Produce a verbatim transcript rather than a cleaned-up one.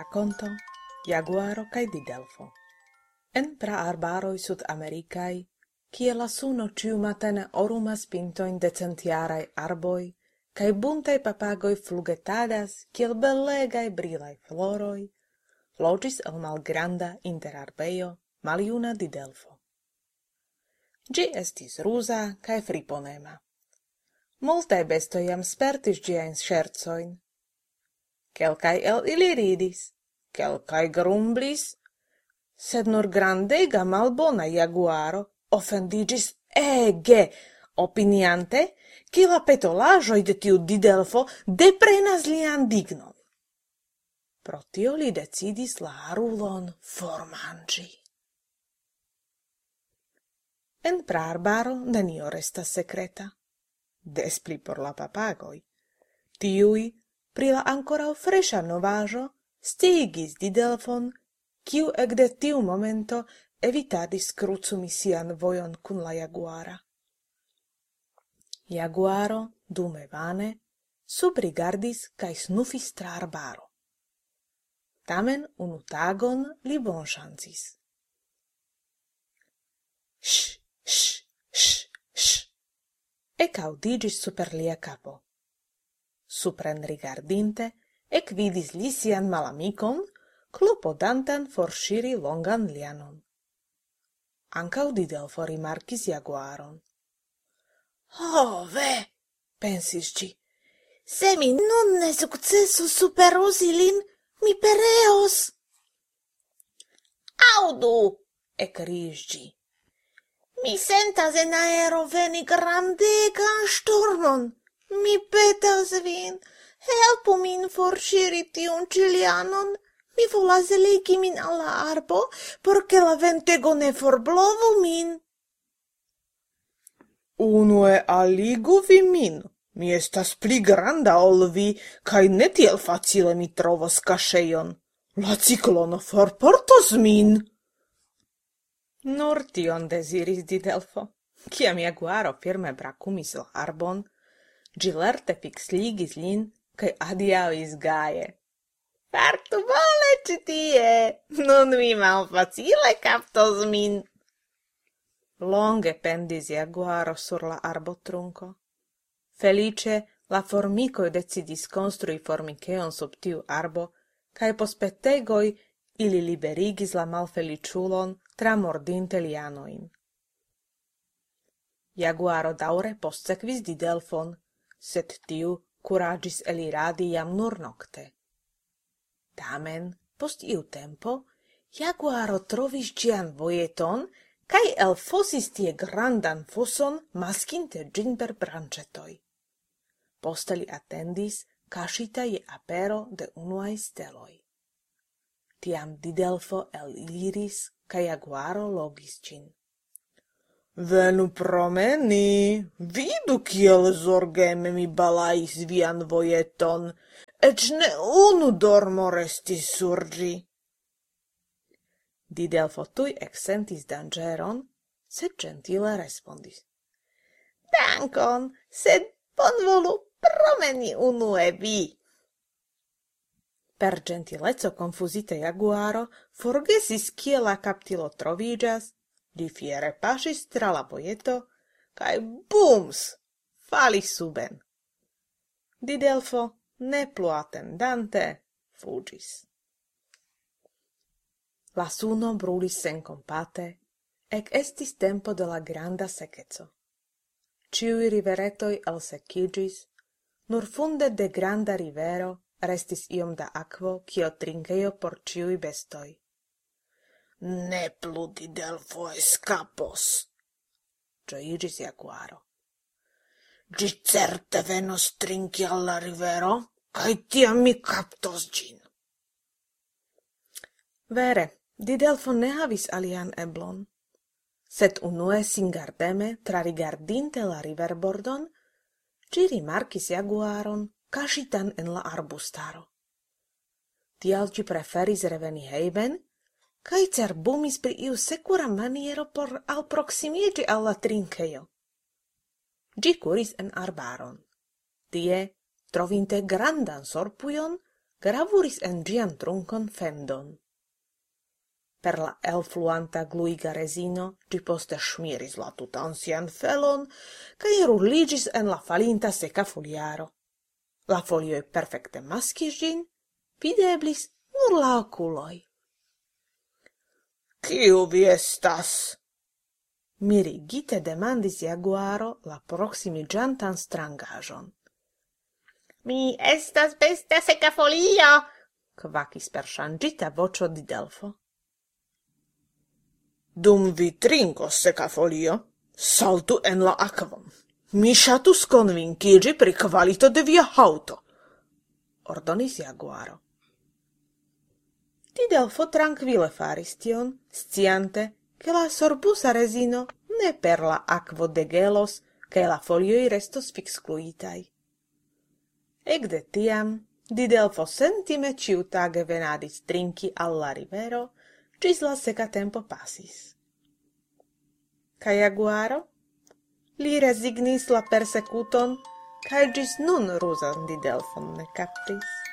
Raconto Jaguaro kaj Didelfo. En praarbaroj Sud-Amerikaj, kie la suno ĉiumatene orumas pintojn de centjaraj arboj, kaj buntaj papagoj flugetadas kiel belegaj brilaj floroj, loĝis el malgranda interarbejo maljuna Didelfo. Ĝi estis ruza kaj friponema. Multaj bestoj jam spertis ĝiajn ŝercojn. Kelkaj el ili ridis, kelkaj grumblis, sed nur grandega malbona Jaguaro ofendiĝis ege, opiniante, ke la petolaĵoj de tiu Didelfo deprenas lian dignon. Pro tio li decidis la harulon formanĝi. En praarbaro nenio restas sekreta, des pli por la papagoj. Tiuj, pri la ankoraŭ freŝa novaĵo, sciigis Didelfon, kiu ekde tiu momento evitadis krucumi sian vojon kun la Jaguara. Jaguaro, dume vane, subrigardis kaj snufis tra arbaro. Tamen unu tagon li bonŝancis. Ŝ, ŝ, ŝ, ŝ. Ekaŭdiĝis super lia kapo. Supren rigardinte, ekvidis li sian malamikon, klopodantan forŝiri longan lianon. Ankaŭ Didelfo rimarkis Jaguaron. Ho ve, pensis ĝi, se mi nun ne sukcesos superuzi lin, mi pereos. Aŭdu, ekkriis ĝi. Mi sentas en aero veni grandegan ŝtormon. Mi petas vin, helpu min forŝiri tiun ĉi lianon. Mi volas legi min al la arbo, por ke la ventego ne forblovu min. Unue alligu vi min. Mi estas pli granda ol vi, kaj ne tiel facile mi trovos kaŝejon. La ciklono forportos min. Nur tion deziris Didelfo. Kiam Jaguaro firme brakumis la arbon, ĝi lerte fiksligis lin kaj adiaŭis gaje. Fartu bone ĉi tie, nun mi malfacile kaptos min. Longe pendis Jaguaro sur la arbotrunko. Feliĉe la formikoj decidis konstrui formikeon sub tiu arbo, kaj post petegoj ili liberigis la malfeliĉulon tramordinte lianojn. Jaguaro daŭre postsekvis Didelfon, sed tiu kuraĝis eliradi jam nur nokte. Tamen, post iu tempo, Jaguaro trovis ĝian vojeton kaj elfosis tie grandan foson, maskinte ĝin per branĉetoj. Poste li atendis, kaŝita je apero de unuaj steloj. Tiam Didelfo eliris kaj Jaguaro logis ĝin. Venu promeni, vidu kiel zorgeme mi balais vian vojeton, eĉ ne unu dormo restis sur ĝi. Didelfo tuj eksentis danĝeron, sed ĝentile respondis. Dankon, sed bonvolu promeni unue vi. Per ĝentileco konfuzita Jaguaro forgesis kie la kaptilo troviĝas, li fiere paŝis tra la vojeto, kaj bums! Falis suben. Didelfo, ne plu atendante, fuĝis. La suno brulis senkompate, ekestis tempo de la granda sekeco. Ĉiuj riveretoj elsekiĝis, nur funde de granda rivero restis iom da akvo kiel trinkejo por ĉiuj bestoj. Ne plu Didelfo eskapos, ĝojiĝis Jaguaro. Ĝi certe venos trinki al la rivero, kaj tiam mi kaptos ĝin. Vere, Didelfo ne havis alian eblon, sed unue singardeme trarigardinte la riverbordon, ĝi rimarkis Jaguaron kaŝitan en la arbustaro. Tial ĝi preferis reveni hejmen, kaj cerbumis pri iu sekura maniero por alproksimiĝi al la trinkejo. Ĝi kuris en arbaron. Tie, trovinte grandan sorpujon, gravuris en gian trunkon fendon. Per la elfluanta gluiga resino gi poste smiris la tutan sian felon, cae rulligis en la falinta seca foliaro. La folioi perfecte maskis gin, videblis nur la oculoi. Kiu vi estas? Mirigite demandis Jaguaro la proximiĝantan strangaĵon. Mi estas besta sekafolio, kvakis per ŝanĝita voĉo Didelfo. Dum vi trinkos sekafolio, saltu en la akvon. Mi ŝatus konvinkiĝi pri kvalito de via haŭto, ordonis Jaguaro. Didelfo trankvile faris tion, sciante, che la sorbusa resino ne per la akvo degelos, che la folioi restos fixcluitai. Ecde tiam, Didelfo sentime ciutage venadis trinki alla rivero, gis la seca tempo passis. Ca Jaguaro? Li resignis la persecuton, cae gis nun rusan Didelfon ne captis.